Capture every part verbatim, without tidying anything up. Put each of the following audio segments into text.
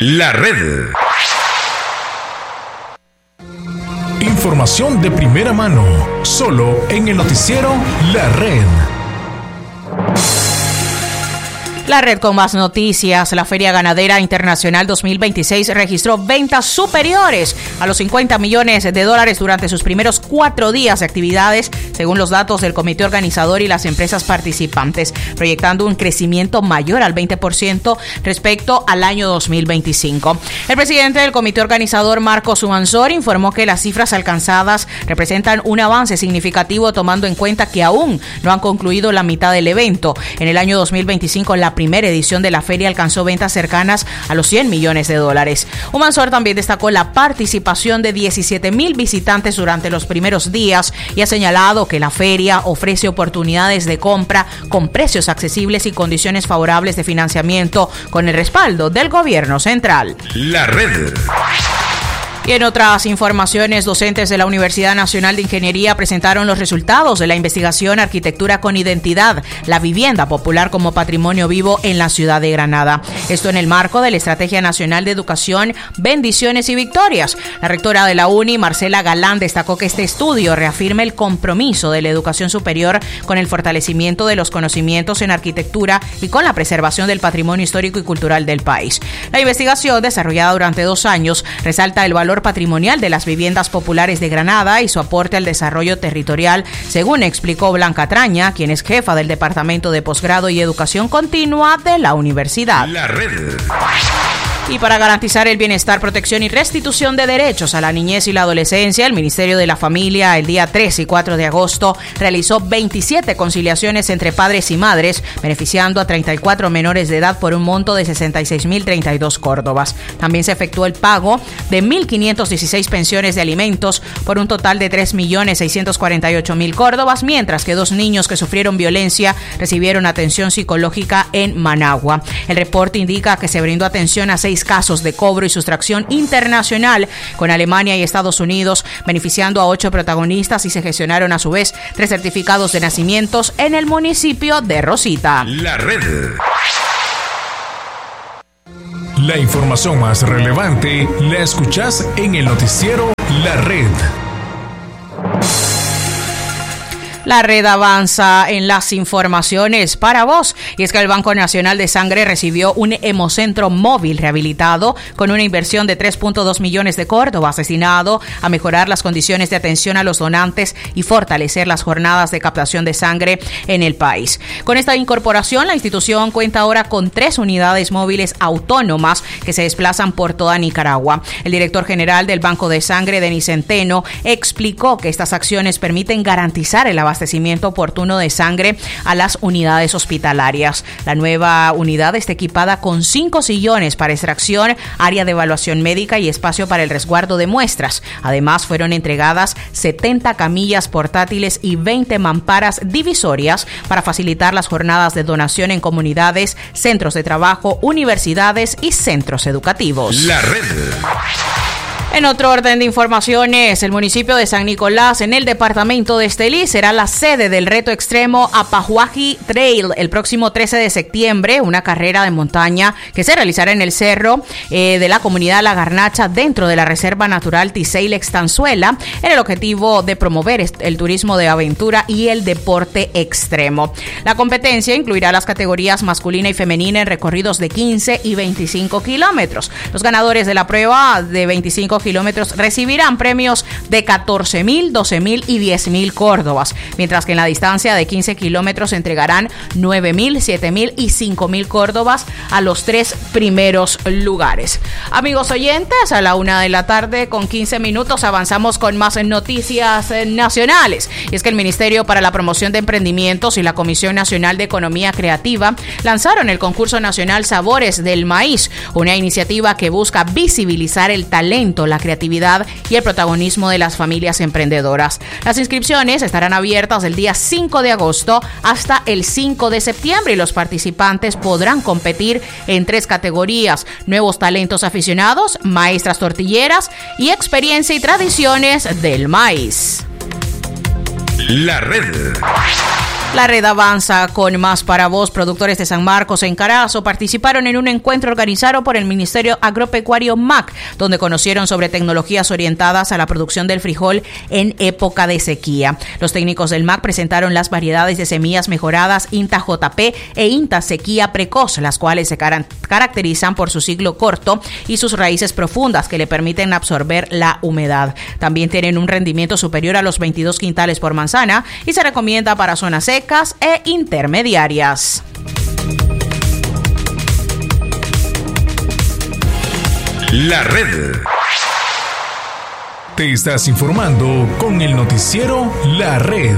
La Red. Información de primera mano, solo en el noticiero La Red. La red con más noticias. La Feria Ganadera Internacional dos mil veintiséis registró ventas superiores a los cincuenta millones de dólares durante sus primeros cuatro días de actividades, según los datos del comité organizador y las empresas participantes, proyectando un crecimiento mayor al veinte por ciento respecto al año dos mil veinticinco. El presidente del comité organizador, Marcos Humansor, informó que las cifras alcanzadas representan un avance significativo, tomando en cuenta que aún no han concluido la mitad del evento. En el año dos mil veinticinco, la primera edición de la feria alcanzó ventas cercanas a los cien millones de dólares. Humansor también destacó la participación de diecisiete mil visitantes durante los primeros días y ha señalado que la feria ofrece oportunidades de compra con precios accesibles y condiciones favorables de financiamiento con el respaldo del gobierno central. La Red. Y en otras informaciones, docentes de la Universidad Nacional de Ingeniería presentaron los resultados de la investigación Arquitectura con Identidad, la vivienda popular como patrimonio vivo en la ciudad de Granada. Esto en el marco de la Estrategia Nacional de Educación, Bendiciones y Victorias. La rectora de la UNI, Marcela Galán, destacó que este estudio reafirma el compromiso de la educación superior con el fortalecimiento de los conocimientos en arquitectura y con la preservación del patrimonio histórico y cultural del país. La investigación, desarrollada durante dos años, resalta el valor patrimonial de las viviendas populares de Granada y su aporte al desarrollo territorial, según explicó Blanca Traña, quien es jefa del Departamento de Posgrado y Educación Continua de la universidad. La Red. Y para garantizar el bienestar, protección y restitución de derechos a la niñez y la adolescencia, el Ministerio de la Familia, el día tres y cuatro de agosto, realizó veintisiete conciliaciones entre padres y madres, beneficiando a treinta y cuatro menores de edad por un monto de sesenta y seis mil treinta y dos córdobas. También se efectuó el pago de mil quinientas dieciséis pensiones de alimentos por un total de tres millones seiscientos cuarenta y ocho mil córdobas, mientras que dos niños que sufrieron violencia recibieron atención psicológica en Managua. El reporte indica que se brindó atención a seis casos de cobro y sustracción internacional con Alemania y Estados Unidos, beneficiando a ocho protagonistas, y se gestionaron a su vez tres certificados de nacimientos en el municipio de Rosita. La Red. La información más relevante la escuchás en el noticiero La Red. La red avanza en las informaciones para vos, y es que el Banco Nacional de Sangre recibió un hemocentro móvil rehabilitado con una inversión de tres punto dos millones de córdobas destinado a mejorar las condiciones de atención a los donantes y fortalecer las jornadas de captación de sangre en el país. Con esta incorporación, la institución cuenta ahora con tres unidades móviles autónomas que se desplazan por toda Nicaragua. El director general del Banco de Sangre, Denis Centeno, explicó que estas acciones permiten garantizar el abastecimiento oportuno de sangre a las unidades hospitalarias. La nueva unidad está equipada con cinco sillones para extracción, área de evaluación médica y espacio para el resguardo de muestras. Además, fueron entregadas setenta camillas portátiles y veinte mamparas divisorias para facilitar las jornadas de donación en comunidades, centros de trabajo, universidades y centros educativos. La Red. En otro orden de informaciones, el municipio de San Nicolás, en el departamento de Estelí, será la sede del reto extremo Apahuaji Trail el próximo trece de septiembre, una carrera de montaña que se realizará en el cerro eh, de la comunidad La Garnacha, dentro de la Reserva Natural Tiseilex-Tanzuela, en el objetivo de promover el turismo de aventura y el deporte extremo. La competencia incluirá las categorías masculina y femenina en recorridos de quince y veinticinco kilómetros. Los ganadores de la prueba de veinticinco kilómetros recibirán premios de catorce mil, doce mil y diez mil córdobas, mientras que en la distancia de quince kilómetros entregarán nueve mil, siete mil y cinco mil córdobas a los tres primeros lugares. Amigos oyentes, a la una de la tarde con quince minutos avanzamos con más noticias nacionales. Y es que el Ministerio para la Promoción de Emprendimientos y la Comisión Nacional de Economía Creativa lanzaron el concurso nacional Sabores del Maíz, una iniciativa que busca visibilizar el talento, la creatividad y el protagonismo de las familias emprendedoras. Las inscripciones estarán abiertas del día cinco de agosto hasta el cinco de septiembre y los participantes podrán competir en tres categorías: nuevos talentos aficionados, maestras tortilleras y experiencia y tradiciones del maíz. La Red. La red avanza con más para vos. Productores de San Marcos en Carazo participaron en un encuentro organizado por el Ministerio Agropecuario M A C, donde conocieron sobre tecnologías orientadas a la producción del frijol en época de sequía. Los técnicos del M A C presentaron las variedades de semillas mejoradas INTA J P e INTA Sequía Precoz, las cuales se car- caracterizan por su ciclo corto y sus raíces profundas que le permiten absorber la humedad. También tienen un rendimiento superior a los veintidós quintales por manzana y se recomienda para zonas secas e intermediarias. La red. Te estás informando con el noticiero La Red.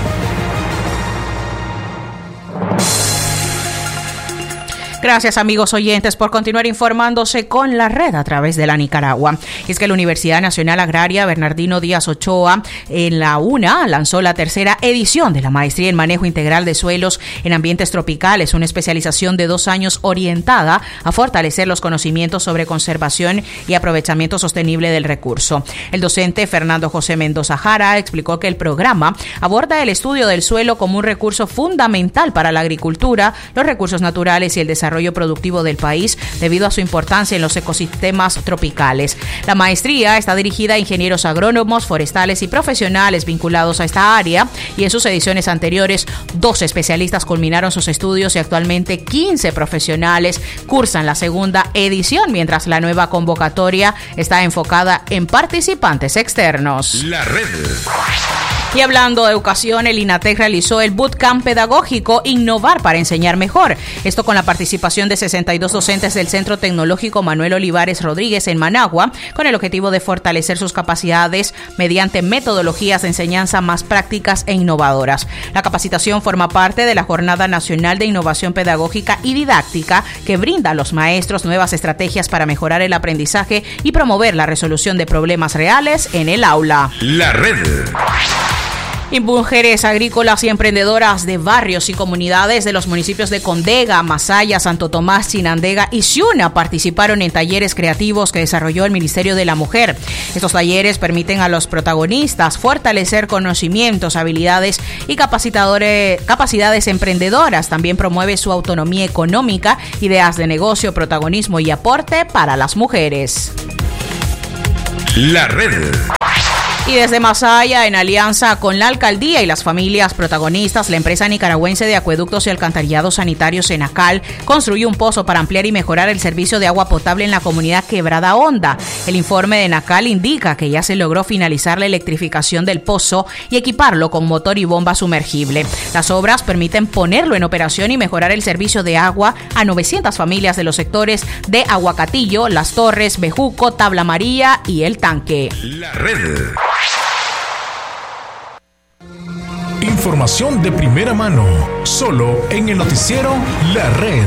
Gracias, amigos oyentes, por continuar informándose con La Red a través de la Nicaragua. Es que la Universidad Nacional Agraria Bernardino Díaz Ochoa, en la UNA, lanzó la tercera edición de la Maestría en Manejo Integral de Suelos en Ambientes Tropicales, una especialización de dos años orientada a fortalecer los conocimientos sobre conservación y aprovechamiento sostenible del recurso. El docente Fernando José Mendoza Jara explicó que el programa aborda el estudio del suelo como un recurso fundamental para la agricultura, los recursos naturales y el desarrollo productivo del país debido a su importancia en los ecosistemas tropicales. La maestría está dirigida a ingenieros agrónomos, forestales y profesionales vinculados a esta área, y en sus ediciones anteriores doce especialistas culminaron sus estudios y actualmente quince profesionales cursan la segunda edición, mientras la nueva convocatoria está enfocada en participantes externos. La red. Y hablando de educación, el INATEC realizó el bootcamp pedagógico Innovar para enseñar mejor. Esto con la participación de sesenta y dos docentes del Centro Tecnológico Manuel Olivares Rodríguez en Managua, con el objetivo de fortalecer sus capacidades mediante metodologías de enseñanza más prácticas e innovadoras. La capacitación forma parte de la Jornada Nacional de Innovación Pedagógica y Didáctica, que brinda a los maestros nuevas estrategias para mejorar el aprendizaje y promover la resolución de problemas reales en el aula. La red. Y mujeres agrícolas y emprendedoras de barrios y comunidades de los municipios de Condega, Masaya, Santo Tomás, Chinandega y Ciuna participaron en talleres creativos que desarrolló el Ministerio de la Mujer. Estos talleres permiten a los protagonistas fortalecer conocimientos, habilidades y capacitadores, capacidades emprendedoras. También promueve su autonomía económica, ideas de negocio, protagonismo y aporte para las mujeres. La red. Y desde Masaya, en alianza con la alcaldía y las familias protagonistas, la empresa nicaragüense de acueductos y alcantarillados sanitarios Enacal construyó un pozo para ampliar y mejorar el servicio de agua potable en la comunidad Quebrada Honda. El informe de Enacal indica que ya se logró finalizar la electrificación del pozo y equiparlo con motor y bomba sumergible. Las obras permiten ponerlo en operación y mejorar el servicio de agua a novecientas familias de los sectores de Aguacatillo, Las Torres, Bejuco, Tabla María y El Tanque. La red. Información de primera mano, solo en el noticiero La Red.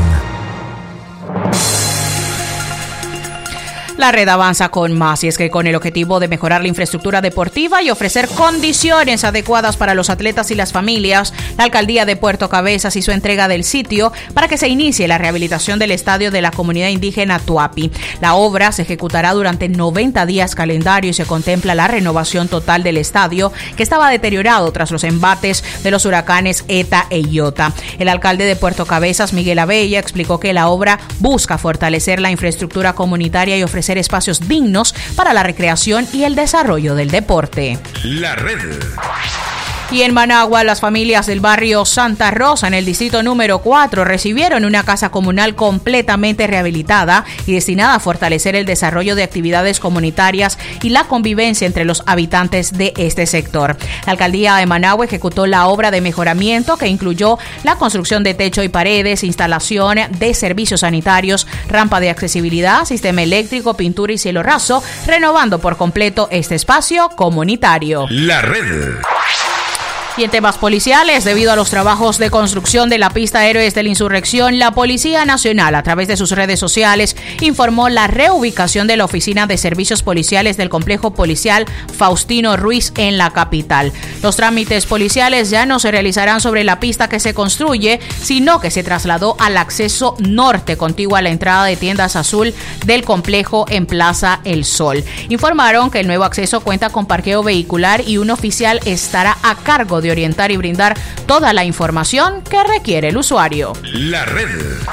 La red avanza con más, y es que con el objetivo de mejorar la infraestructura deportiva y ofrecer condiciones adecuadas para los atletas y las familias, la alcaldía de Puerto Cabezas hizo entrega del sitio para que se inicie la rehabilitación del estadio de la comunidad indígena Tuapi. La obra se ejecutará durante noventa días calendario y se contempla la renovación total del estadio, que estaba deteriorado tras los embates de los huracanes Eta e Iota. El alcalde de Puerto Cabezas, Miguel Abella, explicó que la obra busca fortalecer la infraestructura comunitaria y ofrecer espacios dignos para la recreación y el desarrollo del deporte. La red. Y en Managua, las familias del barrio Santa Rosa, en el distrito número cuatro, recibieron una casa comunal completamente rehabilitada y destinada a fortalecer el desarrollo de actividades comunitarias y la convivencia entre los habitantes de este sector. La alcaldía de Managua ejecutó la obra de mejoramiento, que incluyó la construcción de techo y paredes, instalación de servicios sanitarios, rampa de accesibilidad, sistema eléctrico, pintura y cielo raso, renovando por completo este espacio comunitario. La red. Y en temas policiales, debido a los trabajos de construcción de la pista Héroes de la Insurrección, la Policía Nacional, a través de sus redes sociales, informó la reubicación de la Oficina de Servicios Policiales del Complejo Policial Faustino Ruiz en la capital. Los trámites policiales ya no se realizarán sobre la pista que se construye, sino que se trasladó al acceso norte, contiguo a la entrada de Tiendas Azul del complejo en Plaza El Sol. Informaron que el nuevo acceso cuenta con parqueo vehicular y un oficial estará a cargo de de orientar y brindar toda la información que requiere el usuario. La red.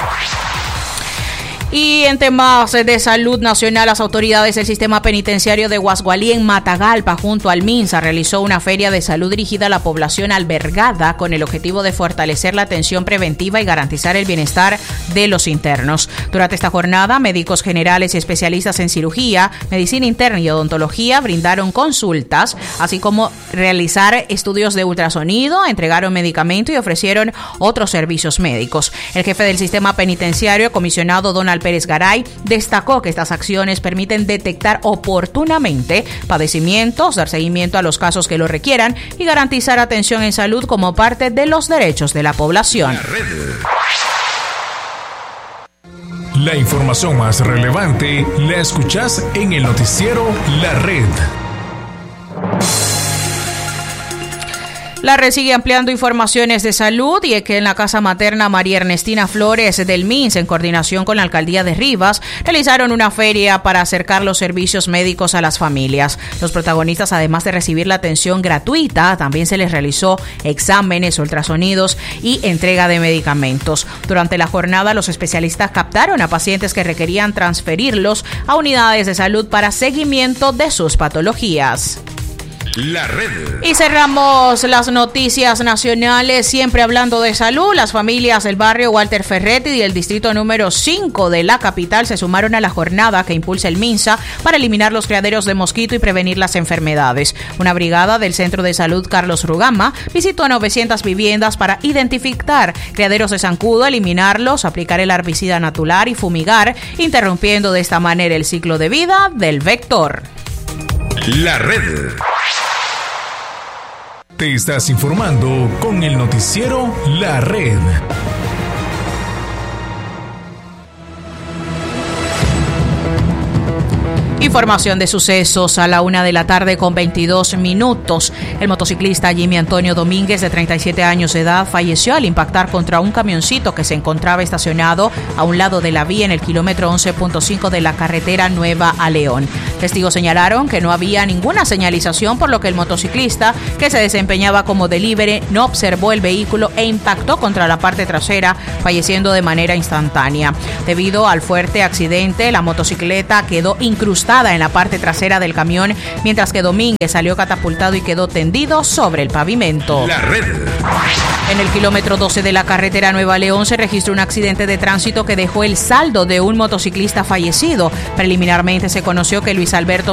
Y en temas de salud nacional, las autoridades del sistema penitenciario de Guasgualí en Matagalpa, junto al MINSA, realizó una feria de salud dirigida a la población albergada con el objetivo de fortalecer la atención preventiva y garantizar el bienestar de los internos. Durante esta jornada, médicos generales y especialistas en cirugía, medicina interna y odontología brindaron consultas, así como realizar estudios de ultrasonido, entregaron medicamento y ofrecieron otros servicios médicos. El jefe del sistema penitenciario, comisionado Donald Pérez Garay, destacó que estas acciones permiten detectar oportunamente padecimientos, dar seguimiento a los casos que lo requieran y garantizar atención en salud como parte de los derechos de la población. La red. La información más relevante la escuchás en el noticiero La Red. La red sigue ampliando informaciones de salud y es que en la casa materna María Ernestina Flores del MINS, en coordinación con la alcaldía de Rivas, realizaron una feria para acercar los servicios médicos a las familias. Los protagonistas, además de recibir la atención gratuita, también se les realizó exámenes, ultrasonidos y entrega de medicamentos. Durante la jornada, los especialistas captaron a pacientes que requerían transferirlos a unidades de salud para seguimiento de sus patologías. La red. Y cerramos las noticias nacionales, siempre hablando de salud. Las familias del barrio Walter Ferretti y del distrito número cinco de la capital se sumaron a la jornada que impulsa el MINSA para eliminar los criaderos de mosquito y prevenir las enfermedades. Una brigada del Centro de Salud Carlos Rugama visitó novecientas viviendas para identificar criaderos de zancudo, eliminarlos, aplicar el herbicida natural y fumigar, interrumpiendo de esta manera el ciclo de vida del vector. La red. Te estás informando con el noticiero La Red. Información de sucesos a la una de la tarde con veintidós minutos. El motociclista Jimmy Antonio Domínguez, de treinta y siete años de edad, falleció al impactar contra un camioncito que se encontraba estacionado a un lado de la vía en el kilómetro once punto cinco de la carretera Nueva a León. Testigos señalaron que no había ninguna señalización, por lo que el motociclista, que se desempeñaba como delivery, no observó el vehículo e impactó contra la parte trasera, falleciendo de manera instantánea. Debido al fuerte accidente, la motocicleta quedó incrustada en la parte trasera del camión, mientras que Domínguez salió catapultado y quedó tendido sobre el pavimento. La red. En el kilómetro doce de la carretera Nueva León se registró un accidente de tránsito que dejó el saldo de un motociclista fallecido. Preliminarmente se conoció que Luis Alberto